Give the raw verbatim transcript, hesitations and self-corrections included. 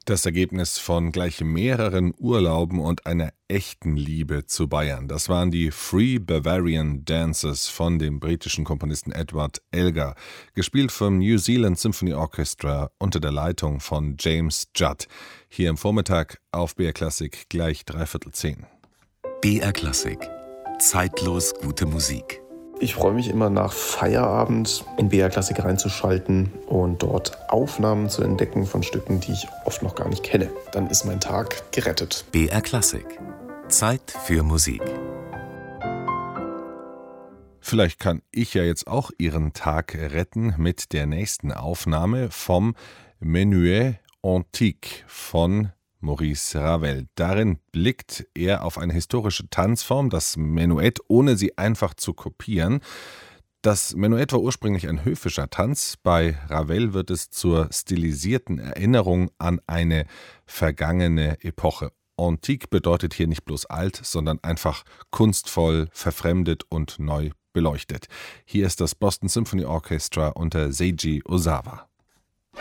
Das Ergebnis von gleich mehreren Urlauben und einer echten Liebe zu Bayern. Das waren die Free Bavarian Dances von dem britischen Komponisten Edward Elgar, gespielt vom New Zealand Symphony Orchestra unter der Leitung von James Judd. Hier im Vormittag auf B R Klassik gleich dreiviertel zehn. B R Klassik. Zeitlos gute Musik. Ich freue mich immer nach Feierabend in B R Klassik reinzuschalten und dort Aufnahmen zu entdecken von Stücken, die ich oft noch gar nicht kenne. Dann ist mein Tag gerettet. B R Klassik. Zeit für Musik. Vielleicht kann ich ja jetzt auch Ihren Tag retten mit der nächsten Aufnahme vom Menuet Antique von Maurice Ravel. Darin blickt er auf eine historische Tanzform, das Menuett, ohne sie einfach zu kopieren. Das Menuett war ursprünglich ein höfischer Tanz. Bei Ravel wird es zur stilisierten Erinnerung an eine vergangene Epoche. Antique bedeutet hier nicht bloß alt, sondern einfach kunstvoll, verfremdet und neu beleuchtet. Hier ist das Boston Symphony Orchestra unter Seiji Ozawa.